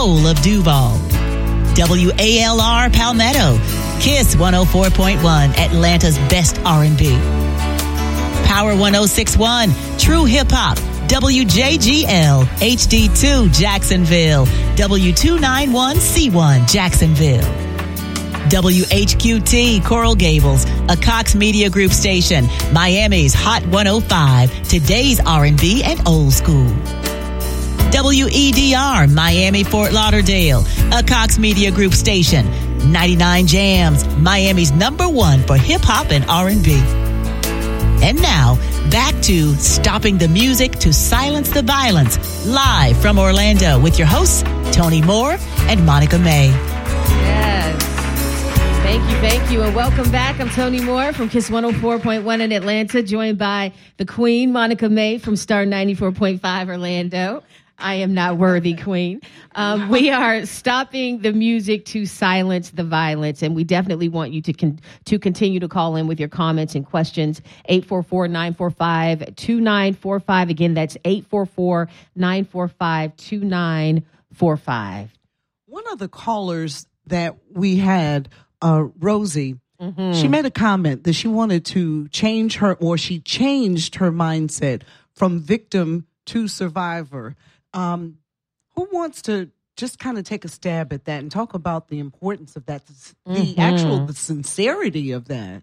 soul of Duval. WALR Palmetto, KISS 104.1, Atlanta's best R&B. Power 106.1, True Hip Hop, WJGL, HD2, Jacksonville, W291C1, Jacksonville. WHQT, Coral Gables, a Cox Media Group station, Miami's Hot 105, today's R&B and old school. WEDR, Miami, Fort Lauderdale, a Cox Media Group station, 99 Jams, Miami's #1 for hip-hop and R&B. And now, back to Stopping the Music to Silence the Violence, live from Orlando with your hosts, Tony Moore and Monica May. Yes. Thank you, and welcome back. I'm Tony Moore from KISS 104.1 in Atlanta, joined by the Queen, Monica May from Star 94.5 Orlando. I am not worthy, Queen. We are stopping the music to silence the violence, and we definitely want you to continue to call in with your comments and questions. 844-945-2945. Again, that's 844-945-2945. One of the callers that we had, Rosie, she made a comment that she wanted to change she changed her mindset from victim to survivor. Who wants to just kind of take a stab at that and talk about the importance of that, the sincerity of that?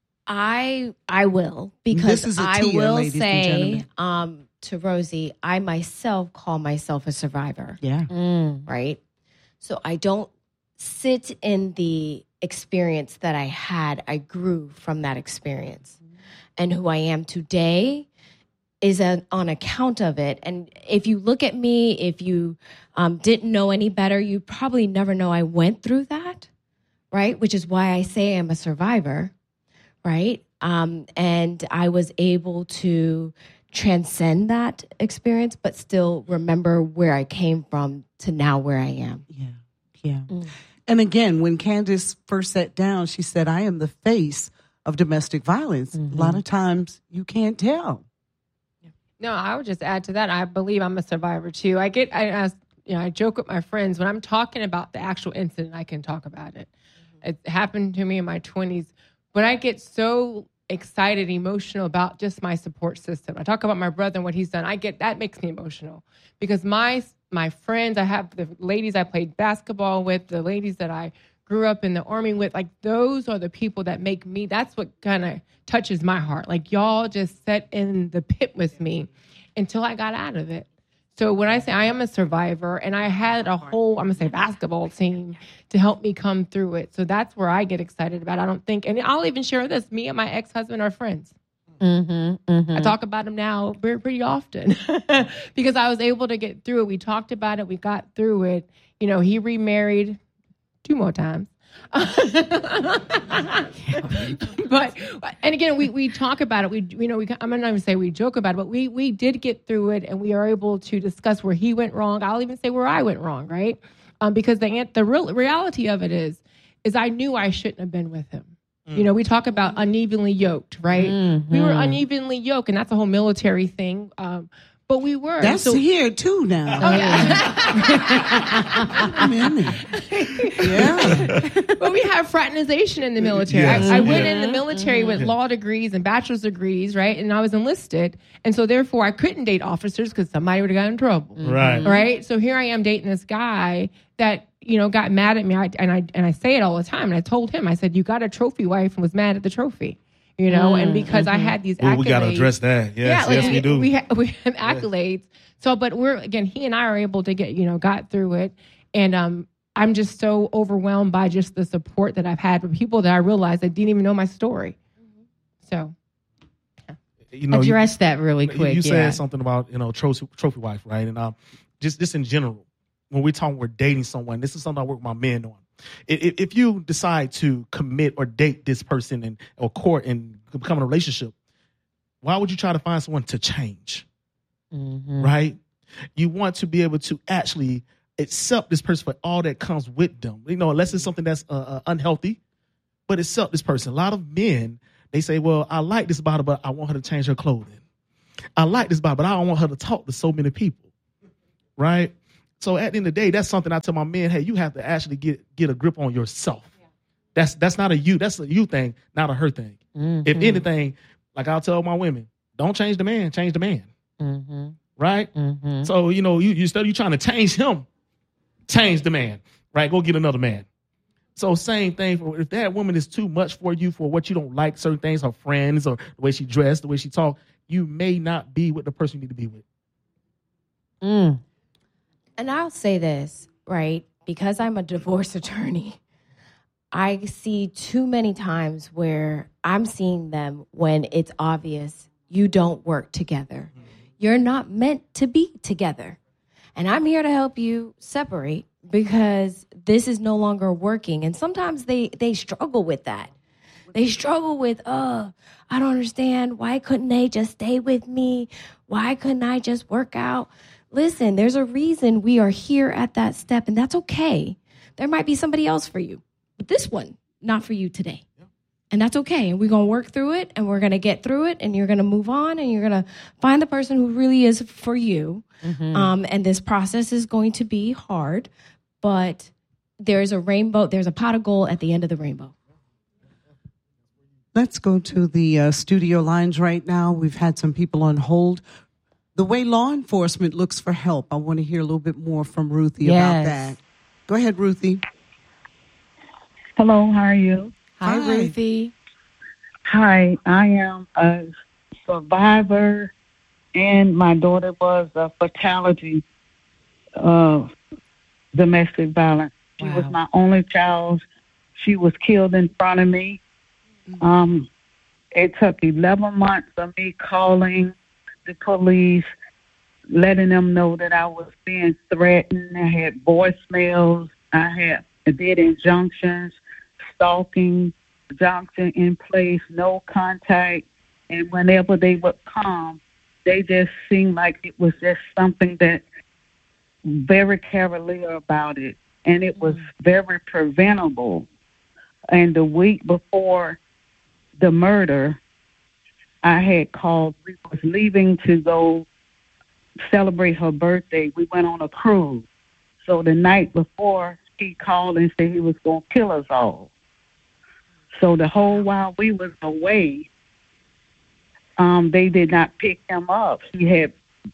I will, because I will say to Rosie, I myself call myself a survivor. Yeah. Right? So I don't sit in the experience that I had. I grew from that experience. And who I am today is on account of it. And if you look at me, if you didn't know any better, you probably never know I went through that, right? Which is why I say I'm a survivor, right? And I was able to transcend that experience, but still remember where I came from to now where I am. Yeah. And again, when Candace first sat down, she said, I am the face of domestic violence. A lot of times you can't tell. No, I would just add to that. I believe I'm a survivor too. I joke with my friends when I'm talking about the actual incident. I can talk about it. It happened to me in my 20s, but I get so excited, emotional about just my support system. I talk about my brother and what he's done. That makes me emotional because my friends, I have the ladies I played basketball with, the ladies that I grew up in the Army with, like those are the people that make me, that's what kind of touches my heart. Like y'all just sat in the pit with me until I got out of it. So when I say I am a survivor, and I had a whole, I'm going to say basketball team to help me come through it. So that's where I get excited about. I don't think, and I'll even share this, me and my ex-husband are friends. I talk about him now pretty often because I was able to get through it. We talked about it. We got through it. You know, he remarried 2 more times. But, and again, we talk about it. I'm not even say we joke about it, but we did get through it, and we are able to discuss where he went wrong. I'll even say where I went wrong, right? Because the real reality of it is I knew I shouldn't have been with him. You know, we talk about unevenly yoked, right? We were unevenly yoked, and that's a whole military thing. But we were. That's here too now. Oh, yeah. I'm in there. Yeah. But we have fraternization in the military. Yes. I went in the military with law degrees and bachelor's degrees, right? And I was enlisted. And so therefore I couldn't date officers because somebody would have gotten in trouble. Right. So here I am dating this guy that, you know, got mad at me. I say it all the time. And I told him, I said, you got a trophy wife and was mad at the trophy. You know, and because I had these accolades. We got to address that. Yes, we do. We have accolades. So, but he and I are able to got through it. And I'm just so overwhelmed by just the support that I've had from people that I realized that didn't even know my story. So, address that really quick. You said something about, trophy wife, right? And just in general, when we're dating someone, this is something I work with my men on. If you decide to commit or date this person or court and become in a relationship, why would you try to find someone to change? Right? You want to be able to actually accept this person for all that comes with them. Unless it's something that's unhealthy, but accept this person. A lot of men, they say, well, I like this about her, but I want her to change her clothing. I like this about her, but I don't want her to talk to so many people. Right? So at the end of the day, that's something I tell my men, hey, you have to actually get a grip on yourself. Yeah. That's not that's a you thing, not a her thing. Mm-hmm. If anything, like I'll tell my women, don't change the man, change the man. Mm-hmm. Right? Mm-hmm. So, you instead of you trying to change him, change the man, right? Go get another man. So same thing, if that woman is too much for you for what you don't like, certain things, her friends or the way she dressed, the way she talk, you may not be with the person you need to be with. Mm. And I'll say this, right? Because I'm a divorce attorney, I see too many times where I'm seeing them when it's obvious you don't work together. Mm-hmm. You're not meant to be together. And I'm here to help you separate because this is no longer working. And sometimes they struggle with that. They struggle with, I don't understand. Why couldn't they just stay with me? Why couldn't I just work out? Listen, there's a reason we are here at that step, and that's okay. There might be somebody else for you, but this one, not for you today. And that's okay. And we're going to work through it, and we're going to get through it, and you're going to move on, and you're going to find the person who really is for you. Mm-hmm. And this process is going to be hard, but there's a rainbow. There's a pot of gold at the end of the rainbow. Let's go to the studio lines right now. We've had some people on hold. The way law enforcement looks for help, I want to hear a little bit more from Ruthie about that. Go ahead, Ruthie. Hello, how are you? Hi, Ruthie. Hi, I am a survivor, and my daughter was a fatality of domestic violence. She was my only child. She was killed in front of me. It took 11 months of me calling the police, letting them know that I was being threatened. I had voicemails. I did injunctions, stalking, injunction in place, no contact. And whenever they would come, they just seemed like it was just something that very cavalier about it. And it was very preventable. And the week before the murder, I had called. We was leaving to go celebrate her birthday. We went on a cruise. So the night before, he called and said he was going to kill us all. So the whole while we was away, they did not pick him up. He had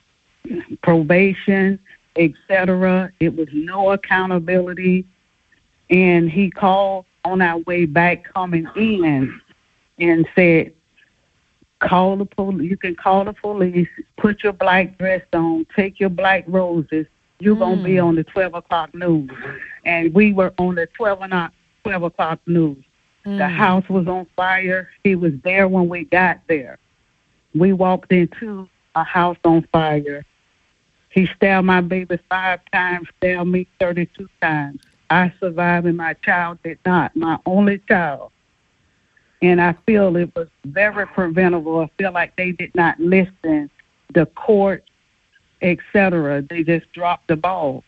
probation, etc. It was no accountability. And he called on our way back coming in and said, call the police. You can call the police. Put your black dress on. Take your black roses. You're going to be on the 12 o'clock news. And we were on the 12 o'clock news. The house was on fire. He was there when we got there. We walked into a house on fire. He stabbed my baby 5 times, stabbed me 32 times. I survived and my child did not, my only child. And I feel it was very preventable. I feel like they did not listen. The court, etc. They just dropped the ball.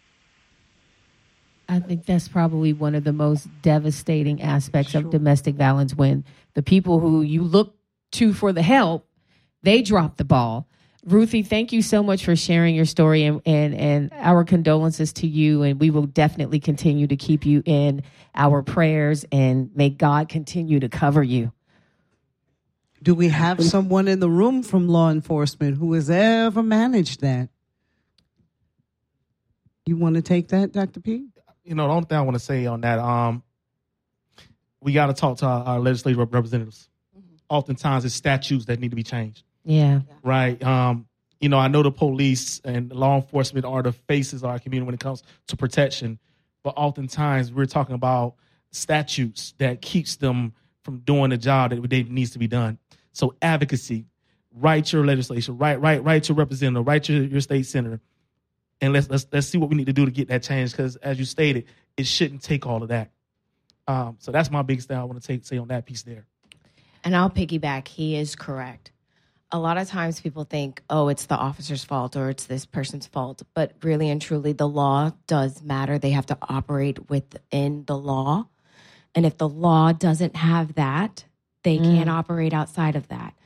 I think that's probably one of the most devastating aspects of domestic violence, when the people who you look to for the help, they drop the ball. Ruthie, thank you so much for sharing your story, and our condolences to you. And we will definitely continue to keep you in our prayers, and may God continue to cover you. Do we have someone in the room from law enforcement who has ever managed that? You want to take that, Dr. P? The only thing I want to say on that, we got to talk to our legislative representatives. Mm-hmm. Oftentimes, it's statutes that need to be changed. Yeah. Right. I know the police and law enforcement are the faces of our community when it comes to protection, but oftentimes we're talking about statutes that keeps them from doing the job that needs to be done. So advocacy, write your legislation, write your representative, write your state senator, and let's see what we need to do to get that change. Because as you stated, it shouldn't take all of that. So that's my biggest thing I want to say on that piece there. And I'll piggyback. He is correct. A lot of times people think, oh, it's the officer's fault or it's this person's fault. But really and truly, the law does matter. They have to operate within the law. And if the law doesn't have that, they can't operate outside of that.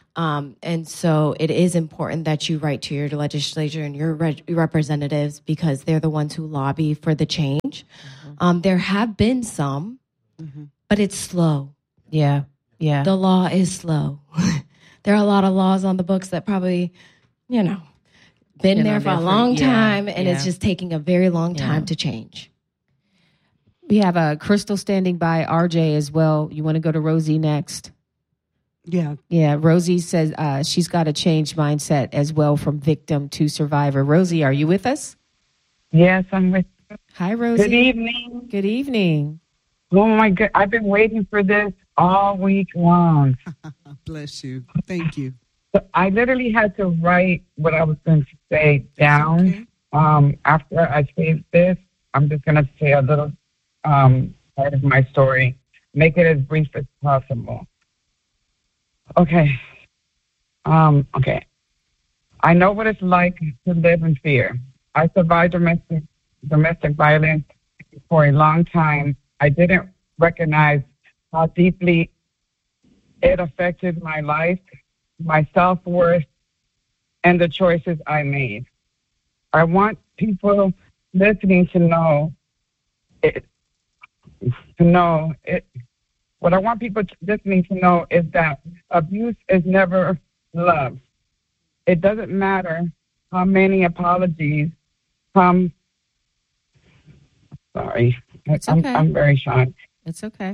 And so it is important that you write to your legislature and your representatives because they're the ones who lobby for the change. There have been some, but it's slow. Yeah. Yeah. The law is slow. There are a lot of laws on the books that probably, been there for a long time, and it's just taking a very long time to change. We have Crystal standing by, RJ as well. You want to go to Rosie next? Yeah. Yeah, Rosie says she's got a change mindset as well from victim to survivor. Rosie, are you with us? Yes, I'm with you. Hi, Rosie. Good evening. Good evening. Oh, my God. I've been waiting for this all week long. Bless you. Thank you. So I literally had to write what I was going to say down. Okay. After I saved this, I'm just going to say a little part of my story. Make it as brief as possible. Okay. Okay. I know what it's like to live in fear. I survived domestic violence for a long time. I didn't recognize how deeply it affected my life, my self-worth, and the choices I made. I want people listening to know it. What I want people listening to know is that abuse is never love. It doesn't matter how many apologies come. Sorry, It's okay. I'm very shy. It's okay.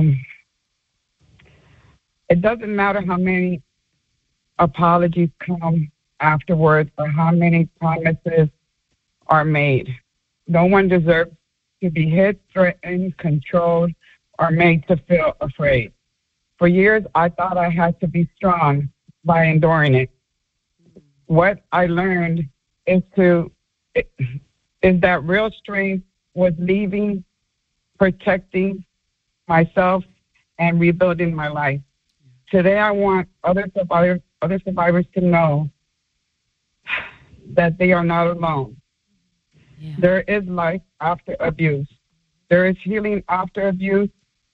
It doesn't matter how many apologies come afterwards or how many promises are made. No one deserves to be hit, threatened, controlled, or made to feel afraid. For years, I thought I had to be strong by enduring it. What I learned is that real strength was leaving, protecting myself, and rebuilding my life. Today, I want other survivors to know that they are not alone. Yeah. There is life after abuse. There is healing after abuse.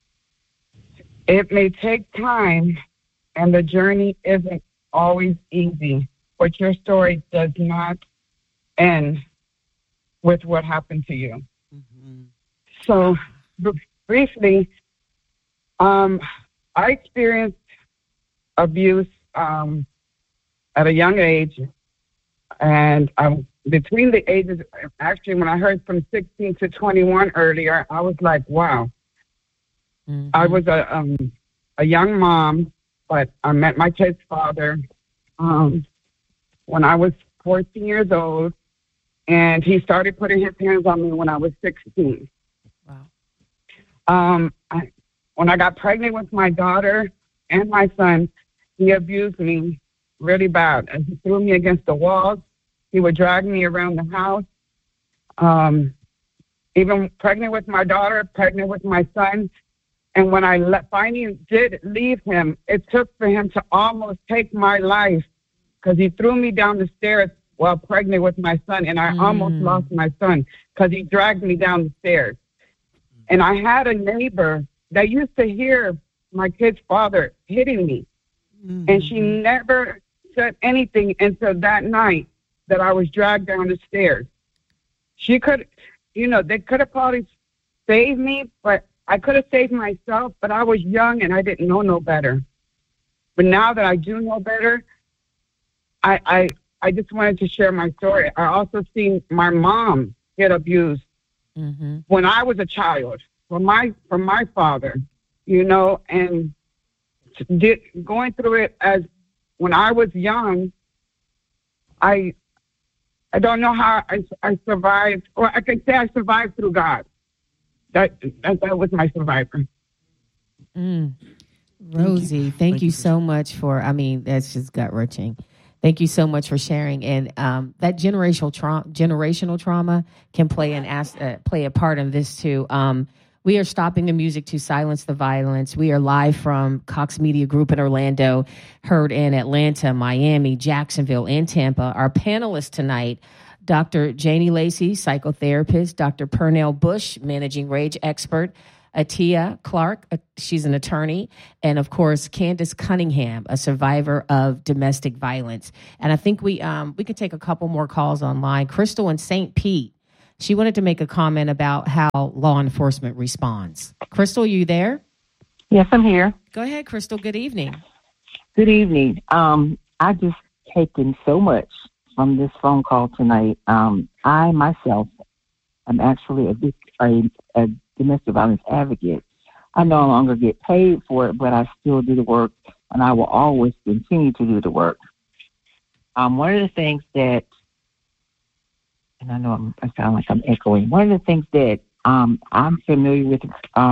It may take time, and the journey isn't always easy, but your story does not end with what happened to you. Mm-hmm. So, briefly, I experienced abuse at a young age, and between the ages, actually, when I heard from 16 to 21 earlier, I was like, wow. Mm-hmm. I was a young mom, but I met my kid's father when I was 14 years old, and he started putting his hands on me when I was 16. Wow. When I got pregnant with my daughter and my son, he abused me really bad, and he threw me against the walls. He would drag me around the house. Even pregnant with my daughter, pregnant with my son. And when I finally did leave him, it took for him to almost take my life because he threw me down the stairs while pregnant with my son. And I almost lost my son because he dragged me down the stairs. And I had a neighbor that used to hear my kid's father hitting me. Mm-hmm. And she never said anything until that night that I was dragged down the stairs. She could, they could have probably saved me, but I could have saved myself, but I was young and I didn't know no better. But now that I do know better, I just wanted to share my story. I also seen my mom get abused when I was a child from my father, and going through it as when I was young. I don't know how I survived, or I can say I survived through God. That was my survivor. Rosie, thank you so much for, that's just gut-wrenching. Thank you so much for sharing. And that generational trauma can play a part in this too. We are stopping the music to silence the violence. We are live from Cox Media Group in Orlando, heard in Atlanta, Miami, Jacksonville, and Tampa. Our panelists tonight, Dr. Janie Lacey, psychotherapist, Dr. Pernell Bush, managing rage expert, Atia Clark, she's an attorney, and of course Candace Cunningham, a survivor of domestic violence. And I think we could take a couple more calls online. Crystal in St. Pete, she wanted to make a comment about how law enforcement responds. Crystal, you there? Yes, I'm here. Go ahead, Crystal. Good evening. Good evening. I just taken so much from this phone call tonight. I myself am actually a domestic violence advocate. I no longer get paid for it, but I still do the work, and I will always continue to do the work. One of the things that, and I know I sound like I'm echoing, one of the things that I'm familiar with,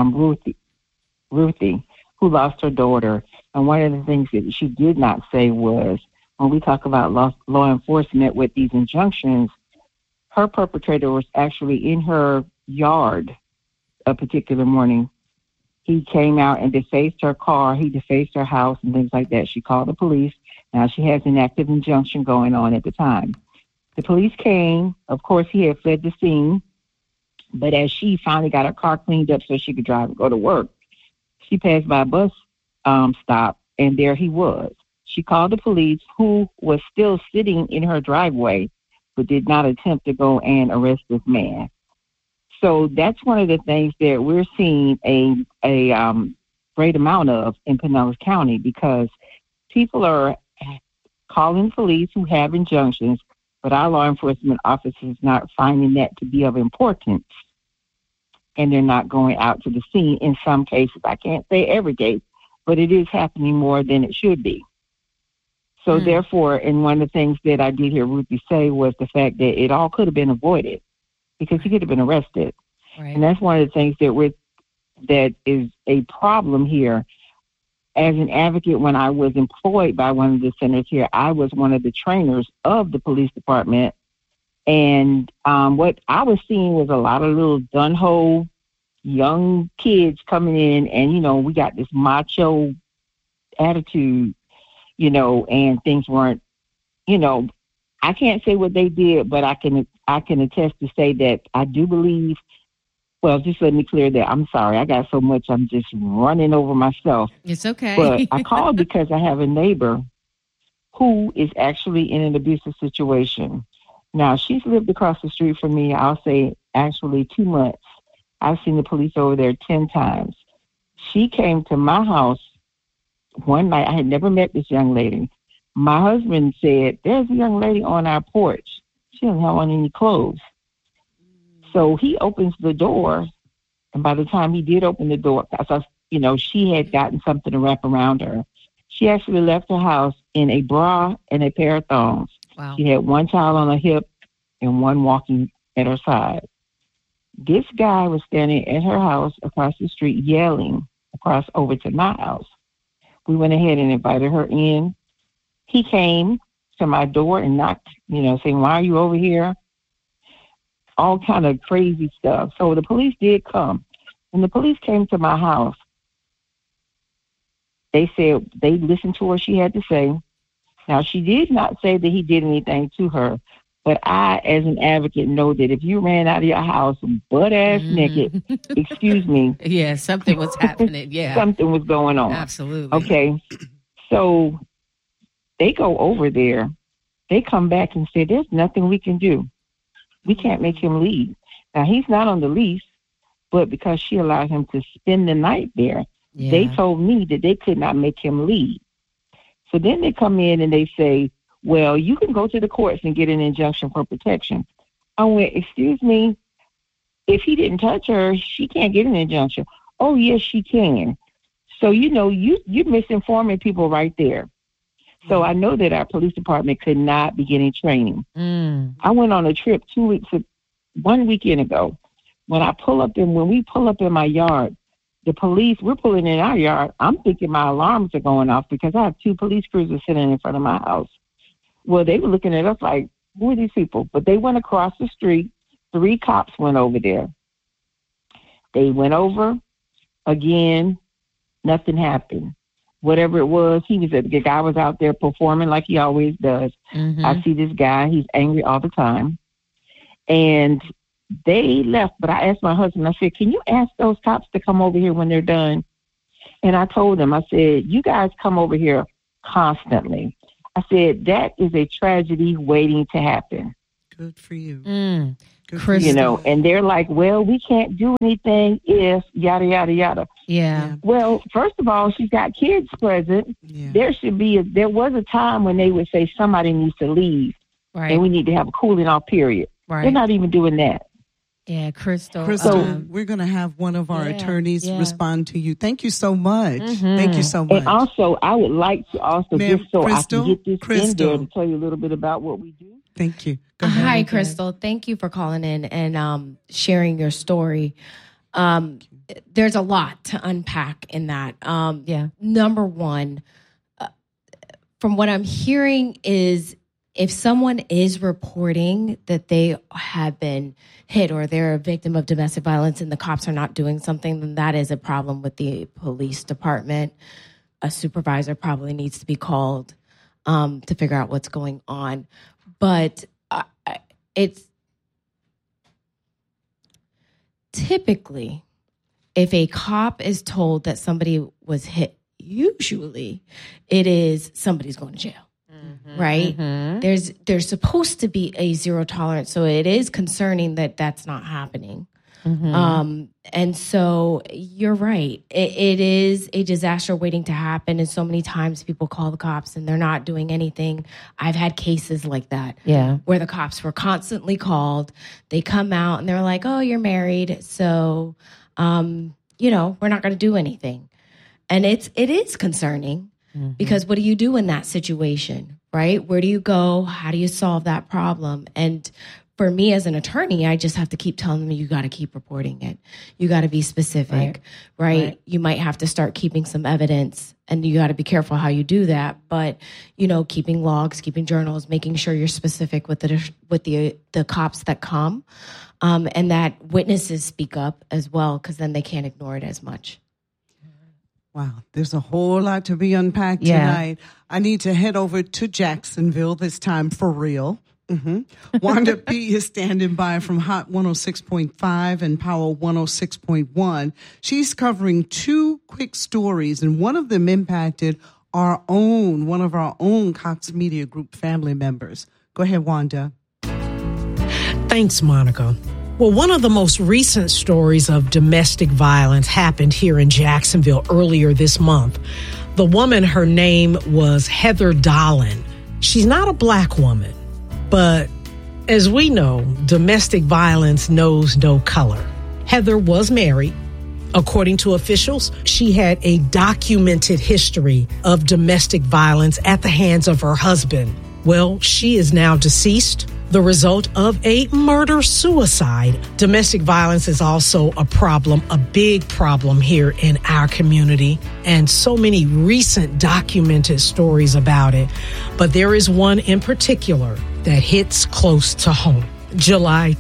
Ruthie, who lost her daughter, and one of the things that she did not say was, when we talk about law enforcement with these injunctions, her perpetrator was actually in her yard a particular morning. He came out and defaced her car. He defaced her house and things like that. She called the police. Now she has an active injunction going on at the time. The police came. Of course, he had fled the scene. But as she finally got her car cleaned up so she could drive and go to work, she passed by a bus stop, and there he was. She called the police, who was still sitting in her driveway, but did not attempt to go and arrest this man. So that's one of the things that we're seeing a great amount of in Pinellas County, because people are calling police who have injunctions, but our law enforcement officers not finding that to be of importance, and they're not going out to the scene in some cases. I can't say every case, but it is happening more than it should be. So therefore, and one of the things that I did hear Ruthie say was the fact that it all could have been avoided, because he could have been arrested. Right. And that's one of the things that is a problem here. As an advocate, when I was employed by one of the centers here, I was one of the trainers of the police department. And what I was seeing was a lot of little gun-ho young kids coming in, and, we got this macho attitude, and things weren't, I can't say what they did, but I can attest to say that I do believe, well, just let me clear that. I'm sorry. I got so much. I'm just running over myself. It's okay. But I called because I have a neighbor who is actually in an abusive situation. Now, she's lived across the street from me, I'll say, actually 2 months. I've seen the police over there 10 times. She came to my house one night. I had never met this young lady. My husband said, there's a young lady on our porch. She doesn't have on any clothes. So he opens the door, and by the time he did open the door, she had gotten something to wrap around her. She actually left her house in a bra and a pair of thongs. Wow. She had one child on her hip and one walking at her side. This guy was standing at her house across the street yelling across over to my house. We went ahead and invited her in. He came to my door and knocked, saying, why are you over here? All kind of crazy stuff. So the police did come. When the police came to my house, they said they listened to what she had to say. Now, she did not say that he did anything to her, but I, as an advocate, know that if you ran out of your house butt-ass naked, excuse me. Yeah, something was happening, yeah. Something was going on. Absolutely. Okay, so they go over there. They come back and say, there's nothing we can do. We can't make him leave. Now, he's not on the lease, but because she allowed him to spend the night there, they told me that they could not make him leave. So then they come in and they say, well, you can go to the courts and get an injunction for protection. I went, excuse me, if he didn't touch her, she can't get an injunction. Oh, yes, she can. So, you're misinforming people right there. So I know that our police department could not be getting training. I went on a trip 1 weekend ago. When we pull up in my yard, the police, we're pulling in our yard. I'm thinking my alarms are going off because I have 2 police cruisers sitting in front of my house. Well, they were looking at us like, who are these people? But they went across the street. 3 cops went over there. They went over again. Nothing happened. Whatever it was, the guy was out there performing like he always does. I see this guy. He's angry all the time. And they left, but I asked my husband, I said, can you ask those cops to come over here when they're done? And I told them, I said, you guys come over here constantly. I said, that is a tragedy waiting to happen. Good for you. Good for you. And they're like, well, we can't do anything if yada, yada, yada. Yeah. Well, first of all, she's got kids present. Yeah. There was a time when they would say somebody needs to leave. Right. And we need to have a cooling off period. Right. They're not even doing that. Yeah, Crystal. We're going to have one of our attorneys respond to you. Thank you so much. Mm-hmm. Thank you so much. And also, I would like to also, just so Crystal, I can get this in there, to tell you a little bit about what we do. Thank you. Hi, Crystal. Thank you for calling in and sharing your story. There's a lot to unpack in that. Number one, from what I'm hearing is, if someone is reporting that they have been hit or they're a victim of domestic violence and the cops are not doing something, then that is a problem with the police department. A supervisor probably needs to be called to figure out what's going on. But it's typically, if a cop is told that somebody was hit, usually it is somebody's going to jail. Right? Mm-hmm. There's supposed to be a zero tolerance. So it is concerning that that's not happening. Mm-hmm. And so you're right. It is a disaster waiting to happen. And so many times people call the cops and they're not doing anything. I've had cases like that. Yeah. Where the cops were constantly called. They come out and they're like, oh, you're married. So, we're not going to do anything. And it is concerning because what do you do in that situation? Right? Where do you go? How do you solve that problem? And for me as an attorney, I just have to keep telling them, you got to keep reporting it. You got to be specific, right? You might have to start keeping some evidence and you got to be careful how you do that. But, keeping logs, keeping journals, making sure you're specific with the cops that come and that witnesses speak up as well, because then they can't ignore it as much. Wow, there's a whole lot to be unpacked tonight. I need to head over to Jacksonville this time for real. Wanda P. is standing by from Hot 106.5 and Power 106.1. She's covering two quick stories, and one of them impacted one of our own Cox Media Group family members. Go ahead, Wanda. Thanks, Monica. Well, one of the most recent stories of domestic violence happened here in Jacksonville earlier this month. The woman, her name was Heather Dolan. She's not a black woman, but as we know, domestic violence knows no color. Heather was married. According to officials, she had a documented history of domestic violence at the hands of her husband. Well, she is now deceased, the result of a murder-suicide. Domestic violence is also a problem, a big problem here in our community, and so many recent documented stories about it. But there is one in particular that hits close to home. July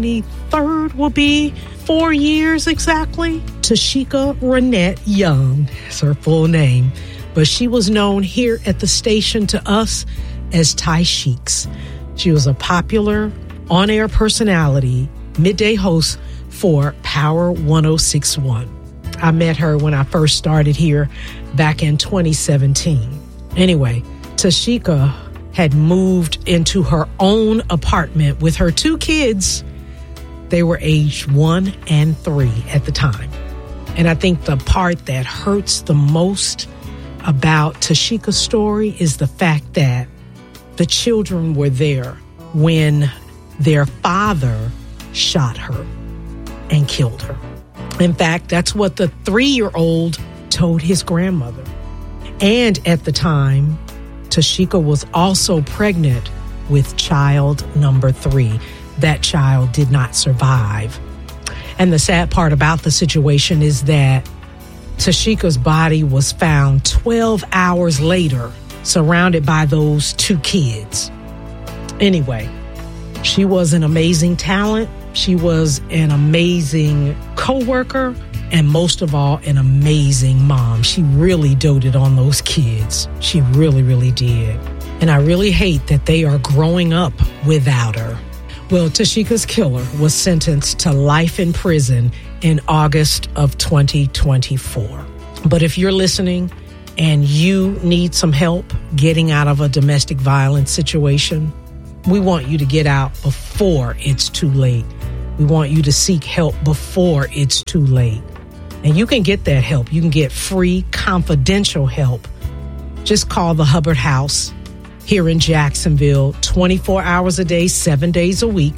23rd will be 4 years exactly. Tashika Renette Young is her full name, but she was known here at the station to us as Ty Sheeks. She was a popular on-air personality, midday host for Power 106.1. I met her when I first started here back in 2017. Anyway, Tashika had moved into her own apartment with her two kids. They were aged 1 and 3 at the time. And I think the part that hurts the most about Tashika's story is the fact that the children were there when their father shot her and killed her. In fact, that's what the 3-year-old told his grandmother. And at the time, Tashika was also pregnant with child number 3. That child did not survive. And the sad part about the situation is that Tashika's body was found 12 hours later, surrounded by those 2 kids. Anyway, she was an amazing talent. She was an amazing coworker, and most of all, an amazing mom. She really doted on those kids. She really, really did. And I really hate that they are growing up without her. Well, Tashika's killer was sentenced to life in prison in August of 2024. But if you're listening and you need some help getting out of a domestic violence situation, we want you to get out before it's too late. We want you to seek help before it's too late. And you can get that help. You can get free, confidential help. Just call the Hubbard House here in Jacksonville, 24 hours a day, 7 days a week,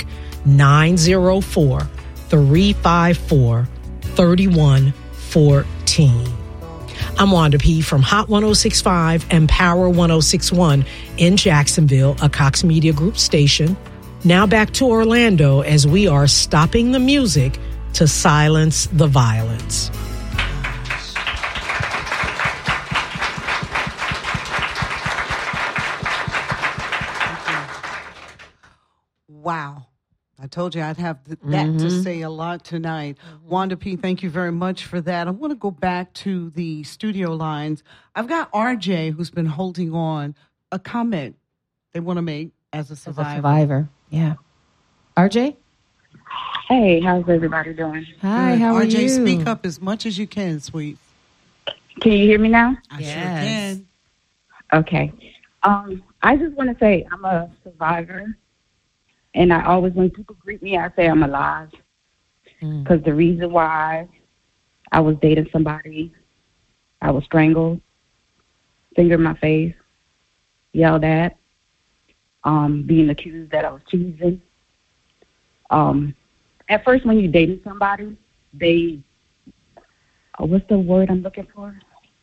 904-354-3114. I'm Wanda P. from Hot 106.5 and Power 106.1 in Jacksonville, a Cox Media Group station. Now back to Orlando as we are stopping the music to silence the violence. Wow. I told you I'd have that to say a lot tonight. Wanda P., thank you very much for that. I want to go back to the studio lines. I've got RJ who's been holding on a comment they want to make as a survivor. Yeah. RJ? Hey, how's everybody doing? Hi, Good. how are RJ, you? speak up as much as you can, sweet. Can you hear me now? I sure can. Okay. I just want to say I'm a survivor. And I always, when people greet me, I say I'm alive. Because the reason why I was dating somebody, I was strangled, finger in my face, yelled at, being accused that I was cheating. At first, when you're dating somebody, they, what's the word I'm looking for?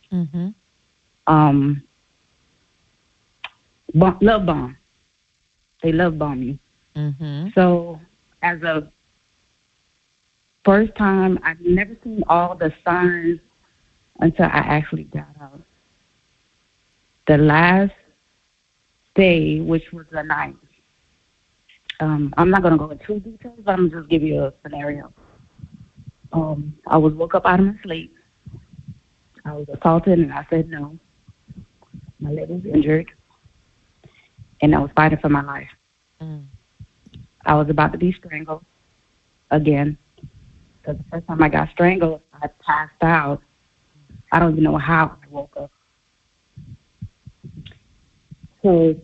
Love bomb. They love bomb you. So as a first time, I've never seen all the signs until I actually got out. The last day, which was the night, I'm not going to go into details, but I'm going to just give you a scenario. I was woke up out of my sleep. I was assaulted, and I said no. My leg was injured, and I was fighting for my life. I was about to be strangled again. Because the first time I got strangled, I passed out. I don't even know how I woke up. So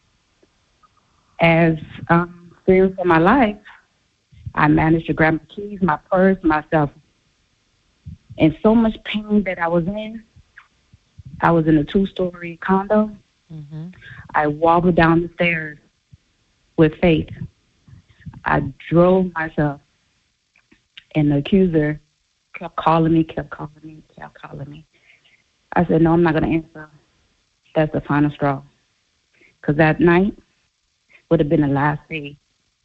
as I'm fearing for my life, I managed to grab my keys, my purse, myself. And so much pain that I was in. I was in a 2-story condo. I wobbled down the stairs with faith. I drove myself, and the accuser kept calling me. I said, no, I'm not going to answer. That's the final straw. Because that night would have been the last day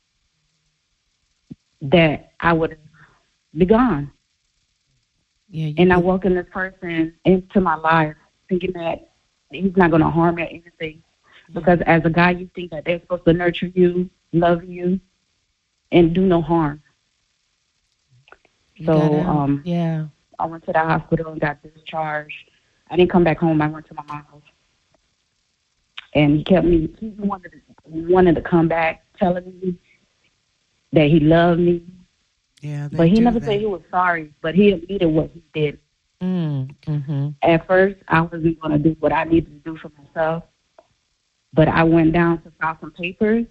that I would have be gone. And I welcomed this person into my life thinking that he's not going to harm me or anything. Because as a guy, you think that they're supposed to nurture you, love you, and do no harm. So I went to the hospital and got discharged. I didn't come back home. I went to my mom's house. And he kept me, he wanted to come back, telling me that he loved me. Yeah, but he never said he was sorry, but he admitted what he did. At first, I wasn't going to do what I needed to do for myself. But I went down to file some papers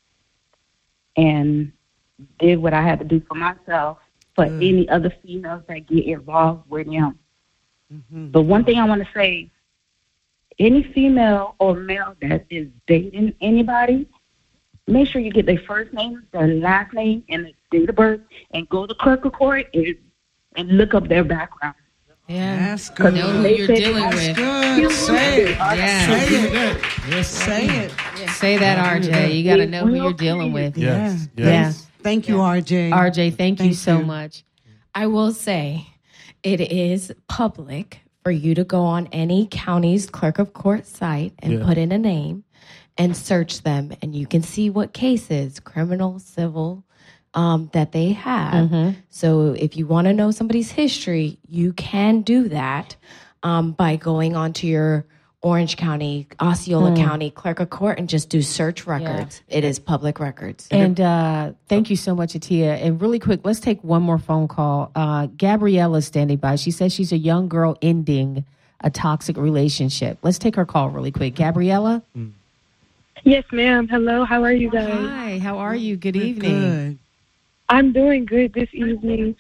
and did what I had to do for myself, for any other females that get involved with him. But one thing I want to say, any female or male that is dating anybody, make sure you get their first name, their last name, and their date of birth, and go to clerk of court and look up their background. Yeah, that's good. Know who you're dealing with. Good. Say it. Yeah. Say it. Yes, say it. Say that, RJ. You got to know who you're dealing with. Yes. Yeah. Thank you, RJ. RJ, thank you so much. I will say it is public for you to go on any county's clerk of court site and put in a name and search them, and you can see what cases, criminal, civil, that they have. So if you want to know somebody's history, you can do that by going onto your Orange County, Osceola County, Clerk of Court, and just do search records. Yeah. It is public records. And thank you so much, Atia. And really quick, let's take one more phone call. Gabriella's standing by. She says she's a young girl ending a toxic relationship. Let's take her call really quick. Gabriella? Yes, ma'am. Hello. How are you guys? Hi. How are you? Good evening. Good. I'm doing good this evening.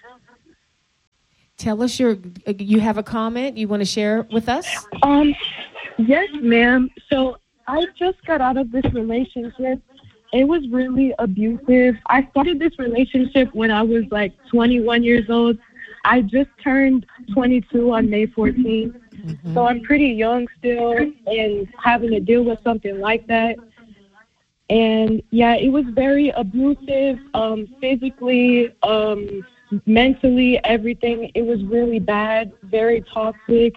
Tell us you have a comment you want to share with us? Yes, ma'am. So I just got out of this relationship. It was really abusive. I started this relationship when I was like 21 years old. I just turned 22 on May 14th. Mm-hmm. So I'm pretty young still and having to deal with something like that. And yeah, it was very abusive, physically, mentally, everything. It was really bad, very toxic.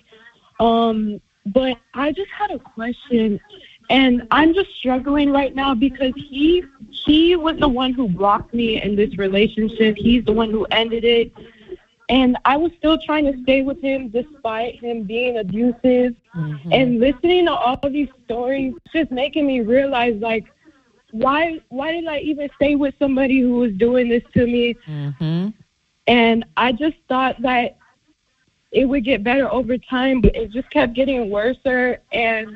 But I just had a question, and I'm just struggling right now because he was the one who blocked me in this relationship. He's the one who ended it. And I was still trying to stay with him despite him being abusive. Mm-hmm. And listening to all of these stories just making me realize, like, why did I even stay with somebody who was doing this to me? Mm-hmm. And I just thought that it would get better over time, but it just kept getting worse. And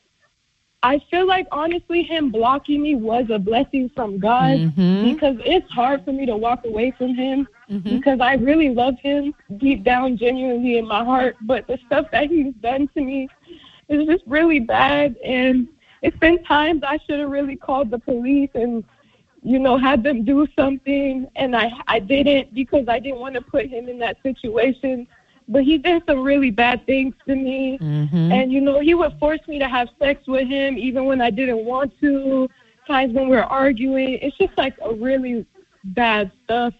I feel like, honestly, him blocking me was a blessing from God, mm-hmm. because it's hard for me to walk away from him, mm-hmm. because I really love him deep down, genuinely in my heart. But the stuff that he's done to me is just really bad. And it's been times I should have really called the police and, had them do something. And I didn't, because I didn't want to put him in that situation. But he did some really bad things to me. Mm-hmm. And, he would force me to have sex with him even when I didn't want to, times when we were arguing. It's just like a really bad stuff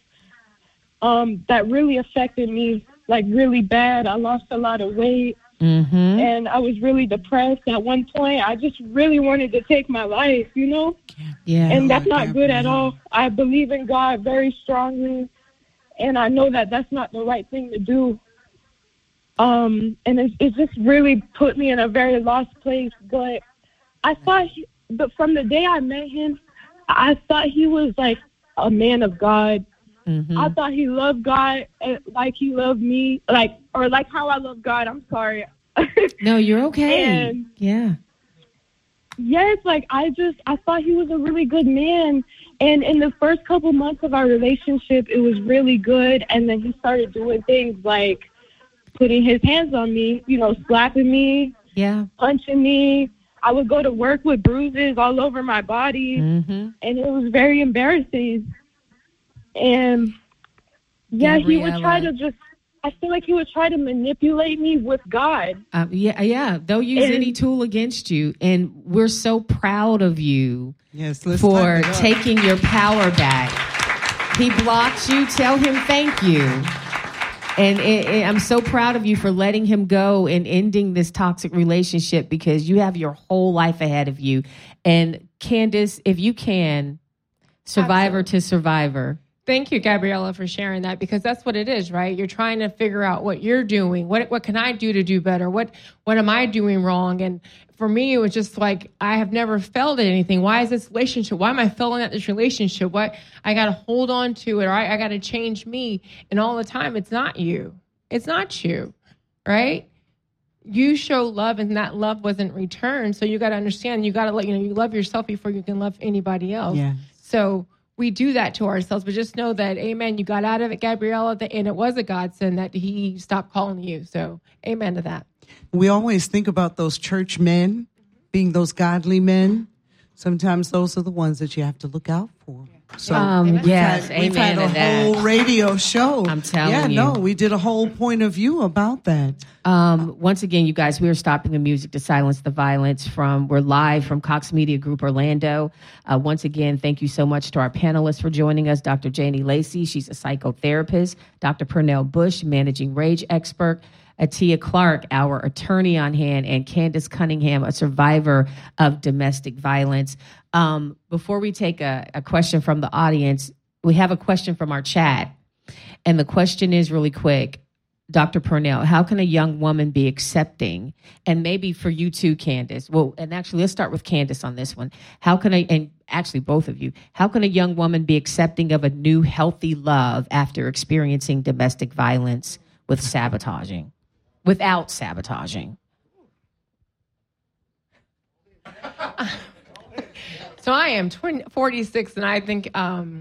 that really affected me, like really bad. I lost a lot of weight. Mm-hmm. And I was really depressed at one point. I just really wanted to take my life, Yeah. And that's not good at all. I believe in God very strongly. And I know that that's not the right thing to do. And it just really put me in a very lost place. But I thought, but from the day I met him, I thought he was like a man of God. Mm-hmm. I thought he loved God like he loved me, like how I love God. I'm sorry. No, you're okay. And yeah. Yes, I thought he was a really good man. And in the first couple months of our relationship, it was really good. And then he started doing things like putting his hands on me, slapping me, punching me. I would go to work with bruises all over my body, mm-hmm. and it was very embarrassing. And yeah, Gabriella. He would try to I feel like he would try to manipulate me with God. Yeah. They'll use any tool against you. And we're so proud of you for taking your power back. He blocked you. Tell him thank you. And I'm so proud of you for letting him go and ending this toxic relationship, because you have your whole life ahead of you. And Candace, if you can, survivor to survivor. Thank you, Gabriella, for sharing that, because that's what it is, right? You're trying to figure out what you're doing. What can I do to do better? What am I doing wrong? And for me, it was just like, I have never failed at anything. Why is this relationship? Why am I failing at this relationship? What I got to hold on to it, or I got to change me. And all the time, it's not you. It's not you, right? You show love, and that love wasn't returned. So you got to understand, you got to you love yourself before you can love anybody else. Yeah. So we do that to ourselves, but just know that, amen, you got out of it, Gabriella, and it was a godsend that he stopped calling you. So amen to that. We always think about those church men being those godly men. Sometimes those are the ones that you have to look out for. So yes, we've had a whole radio show. I'm telling you. Yeah, no, we did a whole point of view about that. Once again, you guys, we are stopping the music to silence the violence. We're live from Cox Media Group Orlando. Once again, thank you so much to our panelists for joining us. Dr. Janie Lacey, she's a psychotherapist. Dr. Pernell Bush, managing rage expert. Atia Clark, our attorney on hand, and Candace Cunningham, a survivor of domestic violence. Before we take a question from the audience, we have a question from our chat. And the question is really quick. Dr. Purnell, how can a young woman be accepting, and maybe for you too, Candace? Well, and actually, let's start with Candace on this one. And actually both of you, how can a young woman be accepting of a new healthy love after experiencing domestic violence without sabotaging? So I am 46, and I think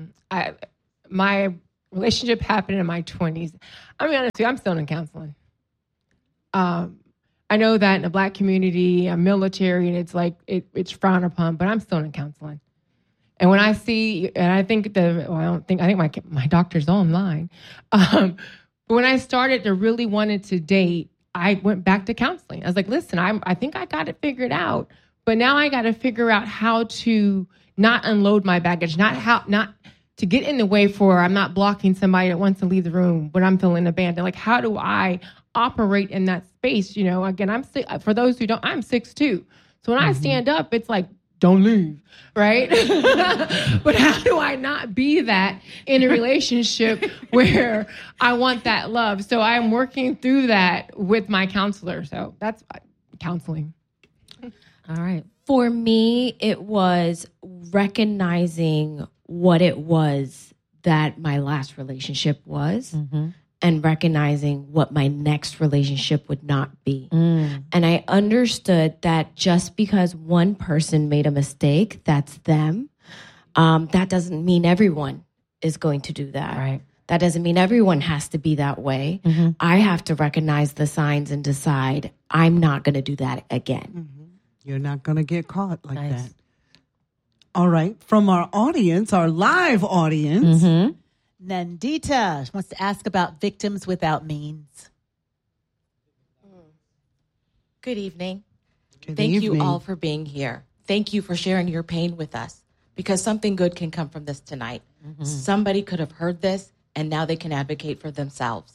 my relationship happened in my 20s. I'm gonna be honest with you, I'm still in counseling. I know that in the Black community, I'm military, and it's like it's frowned upon, but I'm still in counseling. And when I see, and I think I think my doctor's online. But when I started to really wanted to date, I went back to counseling. I was like, listen, I think I got it figured out, but now I got to figure out how to not unload my baggage, not to get in the way for I'm not blocking somebody that wants to leave the room when I'm feeling abandoned. Like, how do I operate in that space? You know, again, for those who don't, I'm 6'2". So when I stand up, it's like, don't leave, right? But how do I not be that in a relationship where I want that love? So I'm working through that with my counselor. So that's counseling. All right. For me, it was recognizing what it was that my last relationship was, and recognizing what my next relationship would not be. And I understood that just because one person made a mistake, that's them. That doesn't mean everyone is going to do that. Right. That doesn't mean everyone has to be that way. I have to recognize the signs and decide I'm not going to do that again. You're not going to get caught like that. All right. From our audience, our live audience. Nandita wants to ask about victims without means. Good evening. Thank you all for being here. Thank you for sharing your pain with us, because something good can come from this tonight. Somebody could have heard this, and now they can advocate for themselves.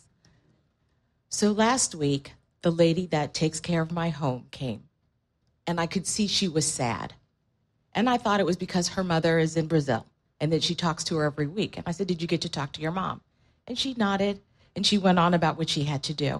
So last week, the lady that takes care of my home came, and I could see she was sad. And I thought it was because her mother is in Brazil and that she talks to her every week. And I said, did you get to talk to your mom? And she nodded, and she went on about what she had to do.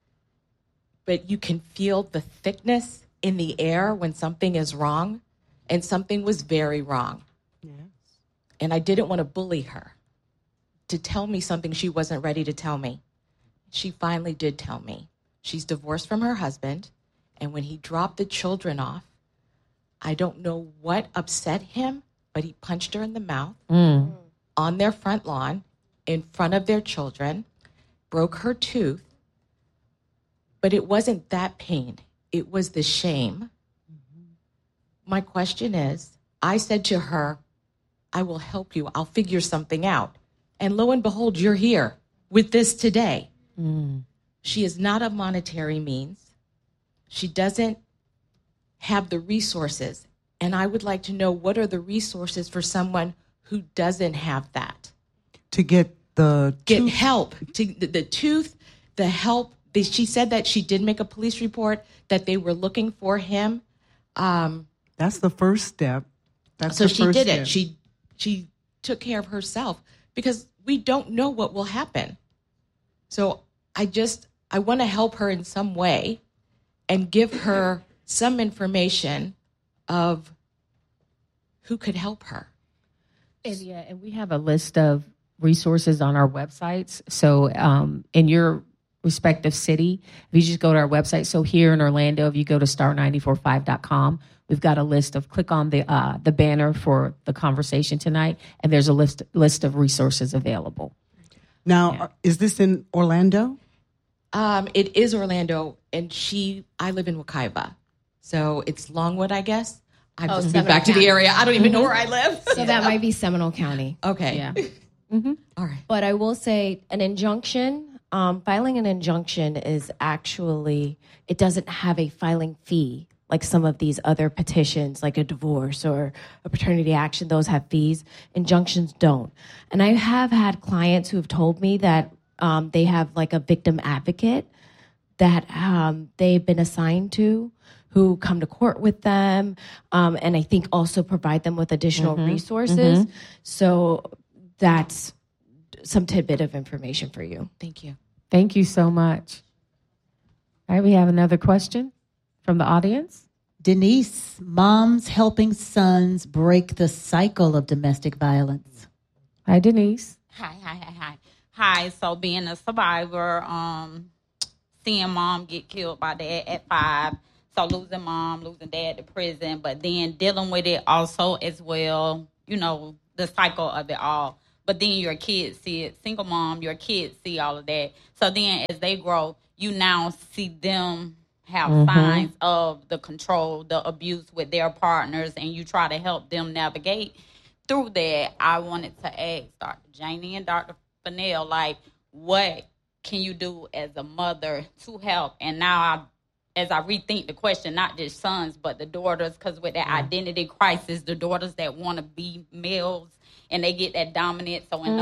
But you can feel the thickness in the air when something is wrong, and something was very wrong. And I didn't want to bully her to tell me something she wasn't ready to tell me. She finally did tell me. She's divorced from her husband, and when he dropped the children off, I don't know what upset him, but he punched her in the mouth on their front lawn in front of their children, broke her tooth. But it wasn't that pain. It was the shame. My question is, I said to her, I will help you. I'll figure something out. And lo and behold, you're here with this today. She is not of monetary means. She doesn't have the resources. And I would like to know, what are the resources for someone who doesn't have that? To get help, to the tooth, the help. She said that she did make a police report, that they were looking for him. That's the first step. So she did it. She took care of herself, because we don't know what will happen. So I want to help her in some way and give her some information of who could help her. And we have a list of resources on our websites. So in your respective city, if you just go to our website. So here in Orlando, if you go to star945.com, we've got a list of, click on the banner for the conversation tonight, and there's a list of resources available. Now, is this in Orlando? It is Orlando, and I live in Wekiva. So it's Longwood, I guess. I've just moved back to the area. I don't even know where I live. So that might be Seminole County. Okay. Yeah. All right. But I will say an injunction, filing an injunction is actually, it doesn't have a filing fee like some of these other petitions, like a divorce or a paternity action. Those have fees. Injunctions don't. And I have had clients who have told me that they have like a victim advocate that they've been assigned to, who come to court with them, and I think also provide them with additional resources. So that's some tidbit of information for you. Thank you. Thank you so much. All right, we have another question from the audience. Denise, moms helping sons break the cycle of domestic violence. Hi, Denise. Hi. So being a survivor, seeing mom get killed by dad at 5, so losing mom, losing dad to prison, but then dealing with it also as well, the cycle of it all. But then your kids see it, single mom, your kids see all of that. So then as they grow, you now see them have signs of the control, the abuse with their partners, and you try to help them navigate through that. I wanted to ask Dr. Janie and Dr. Fennell, what can you do as a mother to help? And now as I rethink the question, not just sons, but the daughters, because with that identity crisis, the daughters that want to be males and they get that dominance. So in